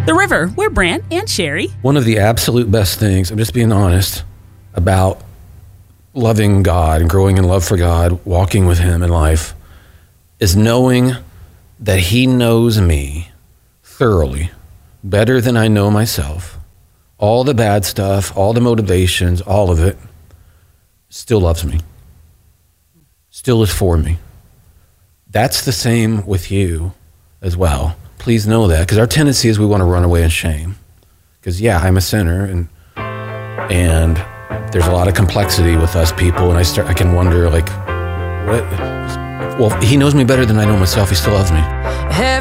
The River. We're Brant and Sherry. One of the absolute best things, I'm just being honest, about loving God and growing in love for God, walking with him in life, is knowing that he knows me thoroughly, better than I know myself. All the bad stuff, all the motivations, all of it, still loves me, still is for me. That's the same with you as well. Please know that, because our tendency is we want to run away in shame. Because I'm a sinner, and there's a lot of complexity with us people, and I can wonder, like, what? Well, he knows me better than I know myself. He still loves me.